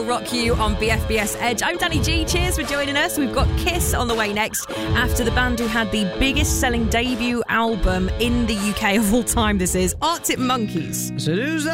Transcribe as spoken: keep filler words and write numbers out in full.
rock you on B F B S Edge. I'm Danny G. Cheers for joining us. We've got Kiss on the way next, after the band who had the biggest selling debut album in the U K of all time. This is Arctic Monkeys. So who's that?